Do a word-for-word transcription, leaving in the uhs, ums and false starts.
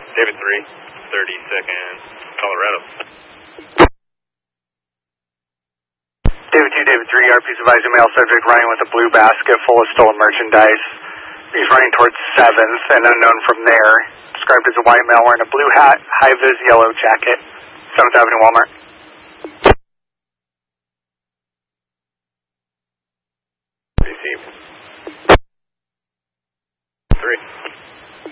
David three, thirty-second, Colorado. David two, David three, R P advising male subject running with a blue basket full of stolen merchandise. He's running towards seventh and unknown from there. Described as a white male wearing a blue hat, high-vis yellow jacket. seventh Avenue, Walmart. Received. Three.